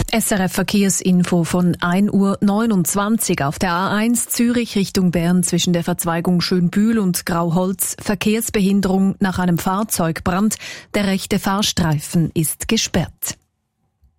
SRF Verkehrsinfo von 1:29 Uhr auf der A1 Zürich Richtung Bern zwischen der Verzweigung Schönbühl und Grauholz. Verkehrsbehinderung nach einem Fahrzeugbrand. Der rechte Fahrstreifen ist gesperrt.